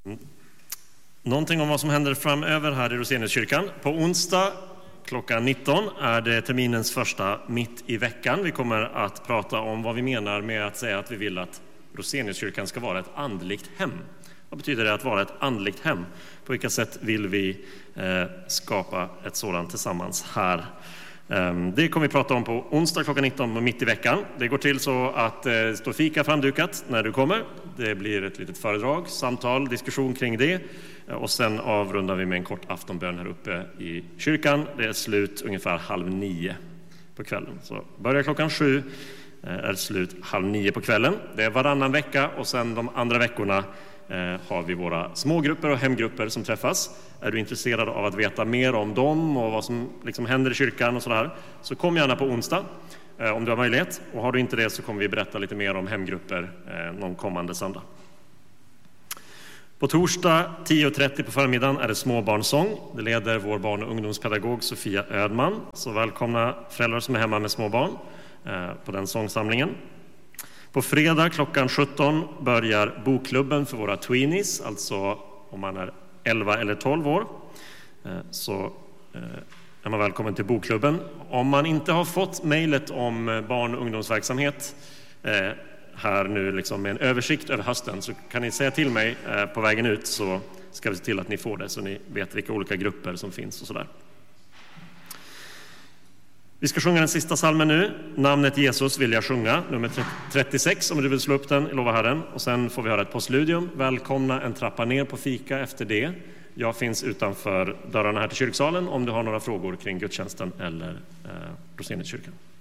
Någonting om vad som händer framöver här i Roseniuskyrkan. På onsdag klockan 19 är det terminens första mitt i veckan. Vi kommer att prata om vad vi menar med att säga att vi vill att Roseniuskyrkan ska vara ett andligt hem. Vad betyder det att vara ett andligt hem? På vilka sätt vill vi skapa ett sådant tillsammans här? Det kommer vi prata om på onsdag klockan 19 mitt i veckan. Det går till så att det står fika framdukat när du kommer. Det blir ett litet föredrag, samtal, diskussion kring det. Och sen avrundar vi med en kort aftonbön här uppe i kyrkan. Det är slut ungefär 8:30 på kvällen. Så börjar klockan 7, är slut 8:30 på kvällen. Det är varannan vecka och sen de andra veckorna har vi våra smågrupper och hemgrupper som träffas. Är du intresserad av att veta mer om dem och vad som liksom händer i kyrkan och sådär, så kom gärna på onsdag om du har möjlighet. Och har du inte det så kommer vi berätta lite mer om hemgrupper någon kommande söndag. På torsdag 10:30 på förmiddagen är det småbarnsång. Det leder vår barn- och ungdomspedagog Sofia Ödman. Så välkomna föräldrar som är hemma med småbarn på den sångsamlingen. På fredag klockan 17 börjar bokklubben för våra tweenies, alltså om man är 11 eller 12 år. Så är man välkommen till bokklubben. Om man inte har fått mejlet om barn- och ungdomsverksamhet här nu liksom med en översikt över hösten, så kan ni säga till mig på vägen ut, så ska vi se till att ni får det så ni vet vilka olika grupper som finns och sådär. Vi ska sjunga den sista salmen nu. Namnet Jesus vill jag sjunga, nummer 36 om du vill slå upp den i lova Herren. Och sen får vi höra ett postludium. Välkomna en trappa ner på fika efter det. Jag finns utanför dörrarna här till kyrksalen om du har några frågor kring gudstjänsten eller Roseniuskyrkan.